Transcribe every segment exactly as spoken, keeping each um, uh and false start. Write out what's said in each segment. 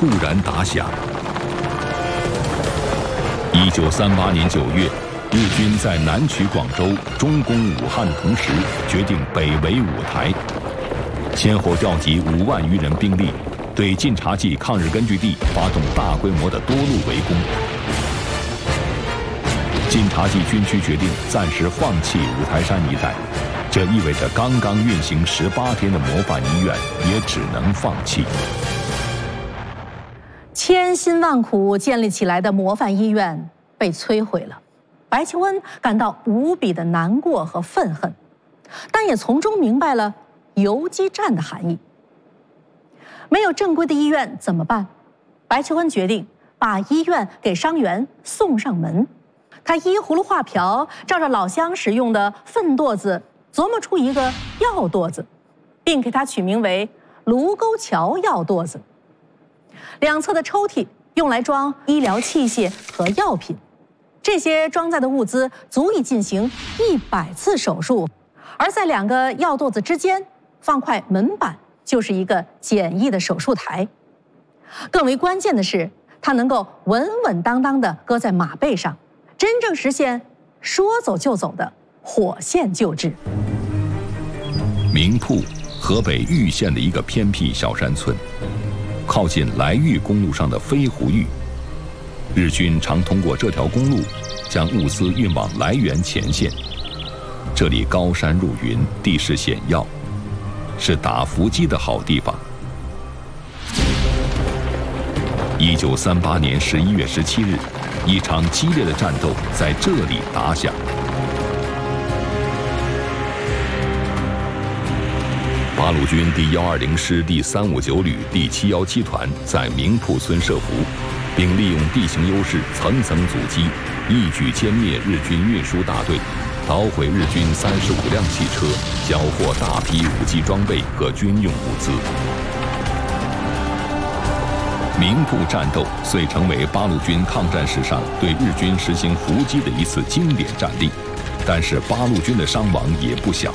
突然打响。一九三八年九月，日军在南取广州、中攻武汉的同时，决定北围五台，先后调集五万余人兵力，对晋察冀抗日根据地发动大规模的多路围攻。晋察冀军区决定暂时放弃五台山一带，这意味着刚刚运行十八天的模范医院也只能放弃。 千辛万苦建立起来的模范医院被摧毁了，白求恩感到无比的难过和愤恨，但也从中明白了游击战的含义。没有正规的医院怎么办？白求恩决定把医院给伤员送上门。他依葫芦画瓢，照着老乡使用的粪垛子琢磨出一个药垛子，并给它取名为卢沟桥药垛子。两侧的抽屉用来装医疗器械和药品，这些装载的物资足以进行一百次手术，而在两个药垛子之间放块门板，就是一个简易的手术台。更为关键的是，它能够稳稳当当地搁在马背上，真正实现说走就走的火线救治。 名铺，河北玉县的一个偏僻小山村，靠近来豫公路上的飞狐峪。日军常通过这条公路将物资运往来源前线。这里高山入云，地势险要，是打伏击的好地方。一九三八年十一月十七日，一场激烈的战斗在这里打响。八路军第幺二零师第三五九旅第七幺七团在明铺村设伏，并利用地形优势层层阻击，一举歼灭日军运输大队，捣毁日军三十五辆汽车，缴获大批武器装备和军用物资。明铺战斗遂成为八路军抗战史上对日军实行伏击的一次经典战例，但是八路军的伤亡也不小。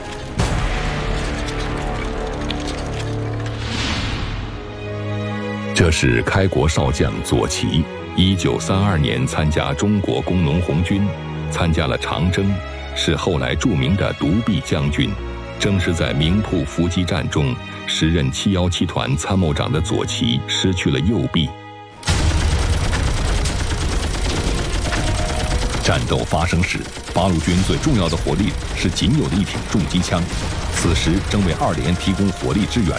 这是开国少将左旗，一九三二年参加中国工农红军，参加了长征，是后来著名的独臂将军。正是在明铺伏击战中，时任七幺七团参谋长的左旗失去了右臂。战斗发生时，八路军最重要的火力是仅有的一挺重机枪，此时正为二连提供火力支援。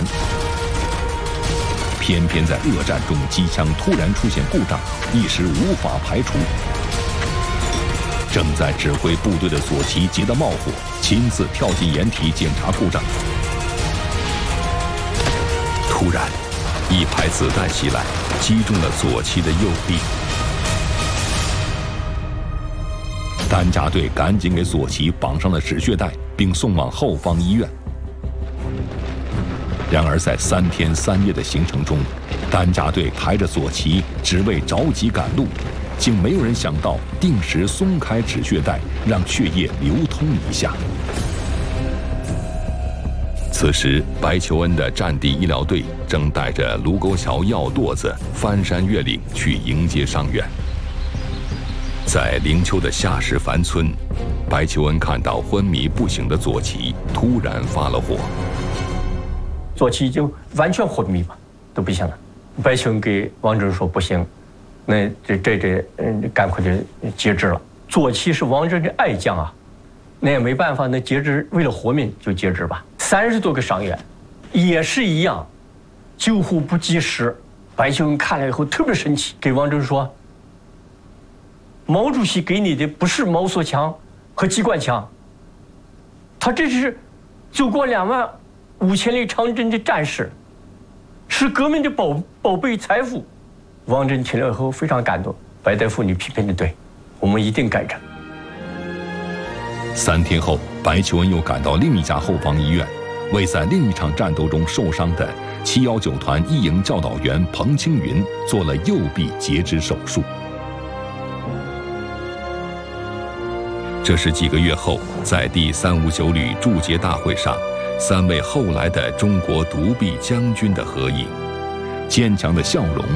偏偏在恶战中，机枪突然出现故障，一时无法排除。正在指挥部队的左旗急得冒火，亲自跳进掩体检查故障。突然，一排子弹袭来，击中了左旗的右臂。担架队赶紧给左旗绑上了止血带，并送往后方医院。然而，在三天三夜的行程中，担架队抬着左旗，只为着急赶路，竟没有人想到定时松开止血带，让血液流通一下。此时，白求恩的战地医疗队正带着卢沟桥药垛子翻山越岭去迎接伤员。在灵丘的夏石凡村，白求恩看到昏迷不醒的左旗，突然发了火。 左旗就完全昏迷嘛，都不行了。白求恩给王震说不行，那这这这嗯，赶快就截肢了。左旗是王震的爱将啊，那也没办法，那截肢为了活命就截肢吧。三十多个伤员，也是一样，救护不及时。白求恩看了以后特别生气，给王震说：“毛主席给你的不是毛瑟枪和机关枪，他这是走过两万五千里长征的战士，是革命的宝宝贝财富。”王震听了以后非常感动，白大夫你批评的对，我们一定改正。 三天后，白求恩又赶到另一家后方医院，为在另一场战斗中受伤的七幺九团一营教导员彭青云做了右臂截肢手术。这是几个月后，在第三五九旅祝捷大会上，三位后来的中国独臂将军的合影，坚强的笑容